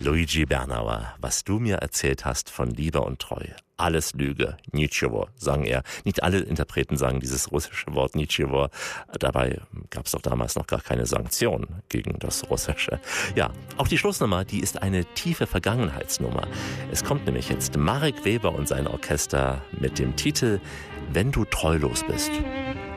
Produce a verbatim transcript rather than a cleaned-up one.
Luigi Bernauer, was du mir erzählt hast von Liebe und Treue. Alles Lüge, Nitschewo, sang er. Nicht alle Interpreten sagen dieses russische Wort Nitschewo. Dabei gab es doch damals noch gar keine Sanktionen gegen das Russische. Ja, auch die Schlussnummer, die ist eine tiefe Vergangenheitsnummer. Es kommt nämlich jetzt Marek Weber und sein Orchester mit dem Titel Wenn du treulos bist.